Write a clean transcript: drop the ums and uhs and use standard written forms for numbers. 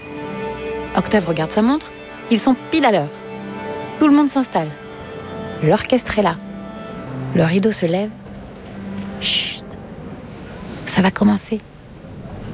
Octave regarde sa montre. Ils sont pile à l'heure. Tout le monde s'installe. L'orchestre est là. Le rideau se lève. Chut, ça va commencer.